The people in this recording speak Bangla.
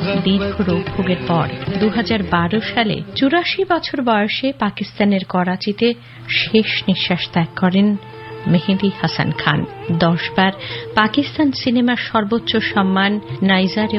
দীর্ঘ রোগ ভোগের পর 2012 সালে 84 বছর বয়সে পাকিস্তানের করাচিতে শেষ নিঃশ্বাস ত্যাগ করেন মেহেদী হাসান খান। 10 বার পাকিস্তান সিনেমার সর্বোচ্চ সম্মান নাইজার